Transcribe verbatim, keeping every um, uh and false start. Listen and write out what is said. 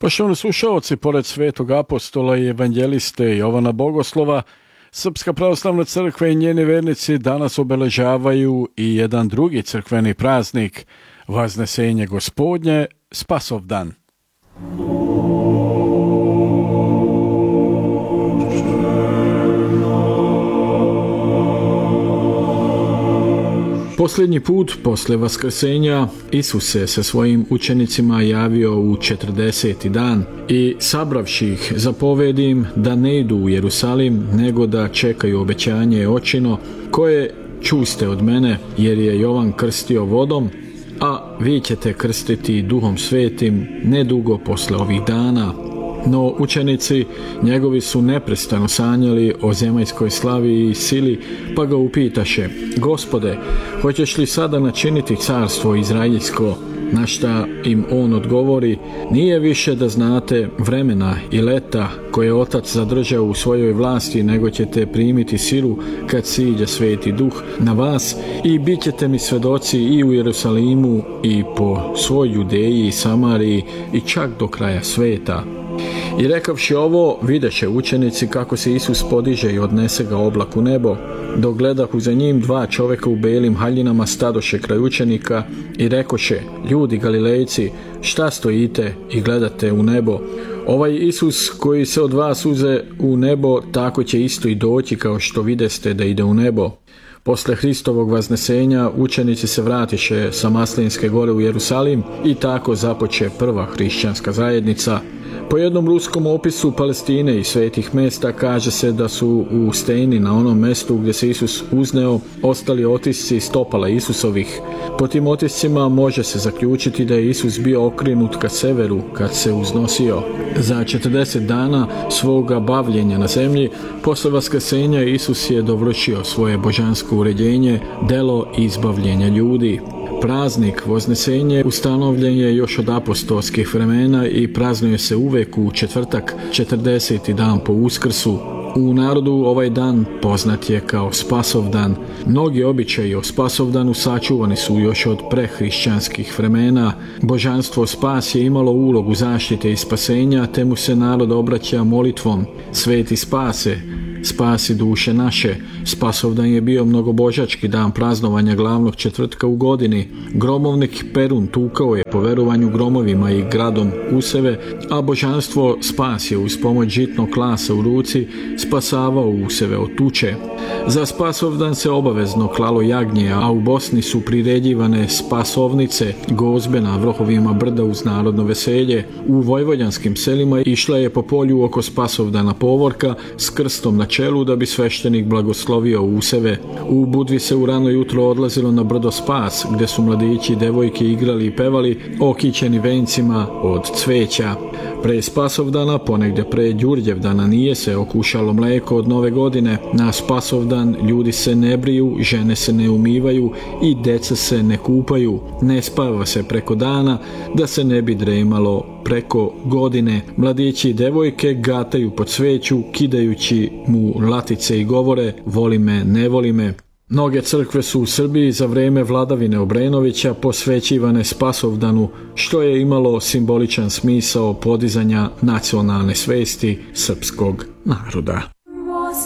Poštovani slušaoci, pored svetog apostola i evanđeliste Jovana Bogoslova, Srpska pravoslavna crkva i njeni vernici danas obeležavaju i jedan drugi crkveni praznik, Vaznesenje Gospodnje, Spasovdan. Posljednji put posle vaskrsenja Isus se sa svojim učenicima javio u četrdeseti dan i sabravši ih zapovedi im da ne idu u Jerusalim, nego da čekaju obećanje očino koje čuste od mene, jer je Jovan krstio vodom, a vi ćete krstiti Duhom Svetim nedugo posle ovih dana. No učenici njegovi su neprestano sanjali o zemaljskoj slavi i sili, pa ga upitaše: Gospode, hoćeš li sada načiniti carstvo izraeljsko? Na šta im on odgovori: nije više da znate vremena i leta koje je Otac zadržao u svojoj vlasti, nego ćete primiti silu kad siđe Sveti Duh na vas i bit ćete mi svedoci i u Jerusalimu i po svoj Judeji i Samariji i čak do kraja sveta. I rekavši ovo, videše učenici kako se Isus podiže i odnese ga oblak u nebo. Dok gledahu za njim, dva čoveka u belim haljinama stadoše kraj učenika i rekoše: ljudi Galilejci, šta stojite i gledate u nebo? Ovaj Isus koji se od vas uze u nebo, tako će isto i doći kao što videste da ide u nebo. Posle Hristovog vaznesenja učenici se vratiše sa Maslinske gore u Jerusalim i tako započe prva hrišćanska zajednica. Po jednom ruskom opisu Palestine i svetih mesta kaže se da su u steni na onom mestu gdje se Isus uzneo ostali otisci stopala Isusovih. Po tim otiscima može se zaključiti da je Isus bio okrenut ka severu kad se uznosio. Za četrdeset dana svoga bavljenja na zemlji, posle vaskrsenja, Isus je dovršio svoje božansko uređenje, delo izbavljenja ljudi. Praznik Vaznesenje ustanovljen je još od apostolskih vremena i praznuje se uvek u četvrtak, četrdeseti dan po Uskrsu. U narodu ovaj dan poznat je kao Spasovdan. Mnogi običaji o Spasovdanu sačuvani su još od prehrišćanskih vremena. Božanstvo spas je imalo ulogu zaštite i spasenja, te mu se narod obraća molitvom: Sveti spase, spasi duše naše. Spasovdan je bio mnogobožački dan praznovanja glavnog četvrtka u godini. Gromovnik Perun tukao je po verovanju gromovima i gradom useve, a božanstvo spas je uz pomoć žitnog klasa u ruci spasavao useve od tuče. Za Spasovdan se obavezno klalo jagnje, a u Bosni su priređivane spasovnice, gozbe na vrhovima brda uz narodno veselje. U vojvođanskim selima išla je po polju oko Spasovdana povorka s krstom na čelu da bi sveštenik blagoslovio useve. U Budvi se u rano jutro odlazilo na brdo Spas, gdje su mladići i devojke igrali i pevali, okićeni vencima od cveća. Pre Spasovdana, ponegde pre Đurđevdana, nije se okušalo mleko od nove godine. Na Spasovdan ljudi se ne briju, žene se ne umivaju i deca se ne kupaju. Ne spava se preko dana, da se ne bi dremalo preko godine. Mladići i devojke gataju po cveću, kidajući mu latice i govore: voli me, ne voli me. Mnoge crkve su u Srbiji za vreme vladavine Obrenovića posvećivane Spasovdanu, što je imalo simboličan smisao podizanja nacionalne svesti srpskog naroda.